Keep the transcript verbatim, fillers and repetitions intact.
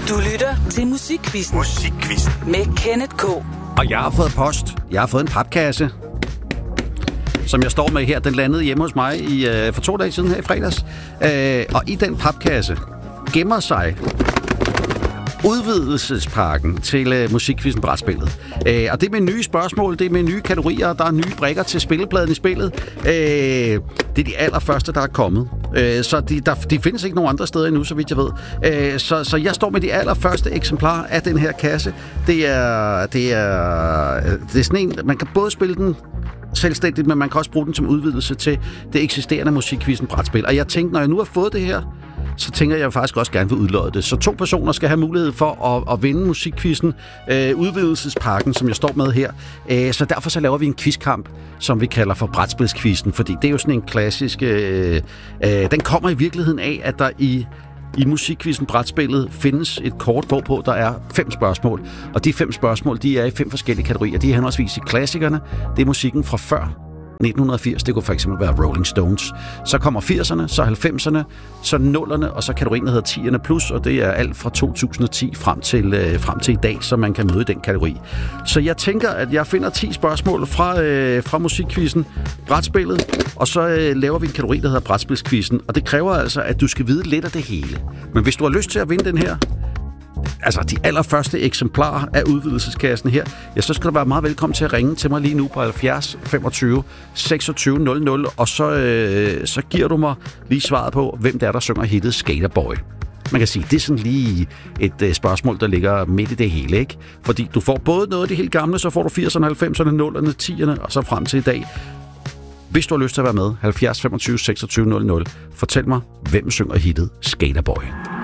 Du lytter til Musikquizzen. Musikquizzen. Med Kenneth K. Og jeg har fået post. Jeg har fået en papkasse, som jeg står med her. Den landede hjemme hos mig i, øh, for to dage siden her i fredags. Øh, og i den papkasse gemmer sig udvidelsespakken til øh, Musikquizzen brætspillet. Øh, og det er med nye spørgsmål, det er med nye kategorier, der er nye brikker til spillepladen i spillet. Øh, det er de allerførste, der er kommet. Øh, så de, der, de findes ikke nogen andre steder endnu, så vidt jeg ved. Øh, så, så jeg står med de allerførste eksemplarer af den her kasse. Det er, det er, det er sådan en, man kan både spille den selvstændigt, men man kan også bruge den som udvidelse til det eksisterende Musikquizzen brætspil. Og jeg tænkte, når jeg nu har fået det her, så tænker jeg faktisk også gerne vil udlodde det. Så to personer skal have mulighed for at, at vinde Musikquizzen, øh, udvidelsespakken, som jeg står med her. Øh, så derfor så laver vi en quizkamp, som vi kalder for brætspilsquizzen, fordi det er jo sådan en klassisk... Øh, øh, den kommer i virkeligheden af, at der i I Musikquizzen brætspillet findes et kort bog på, der er fem spørgsmål. Og de fem spørgsmål, de er i fem forskellige kategorier. De er henholdsvis i klassikerne, det er musikken fra før nitten firs, det kunne for eksempel være Rolling Stones. Så kommer firserne, så halvfemserne, så nullerne, og så kategorien, der hedder tierne plus, og det er alt fra to tusind og ti frem til, øh, frem til i dag, så man kan møde i den kategori. Så jeg tænker, at jeg finder ti spørgsmål fra, øh, fra Musikquizzen brætspillet, og så øh, laver vi en kategori, der hedder brætspilsquizzen, og det kræver altså, at du skal vide lidt af det hele. Men hvis du har lyst til at vinde den her, altså de allerførste eksemplarer af udvidelseskassen her, ja, så skal du være meget velkommen til at ringe til mig lige nu på halvfjerds femogtyve seksogtyve nul nul, og så, øh, så giver du mig lige svaret på, hvem det er, der synger hittet Skaterboy. Man kan sige, det er sådan lige et øh, spørgsmål, der ligger midt i det hele, ikke? Fordi du får både noget af det helt gamle, så får du firserne, halvfemserne, nullerne, tierne, og så frem til i dag. Hvis du har lyst til at være med, halvfjerds femogtyve seksogtyve nul nul, fortæl mig, hvem synger hittet Skaterboy.